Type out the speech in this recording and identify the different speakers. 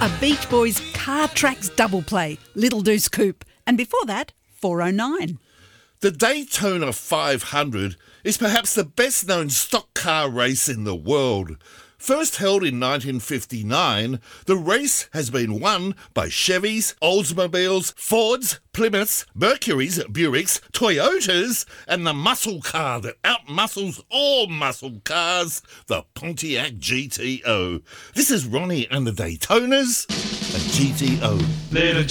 Speaker 1: A Beach Boys Car Tracks double play, Little Deuce Coupe. And before that, 409.
Speaker 2: The Daytona 500 is perhaps the best-known stock car race in the world. First held in 1959, the race has been won by Chevys, Oldsmobiles, Fords, Plymouths, Mercurys, Buicks, Toyotas, and the muscle car that outmuscles all muscle cars, the Pontiac GTO. This is Ronnie and the Daytonas and GTO.
Speaker 3: Little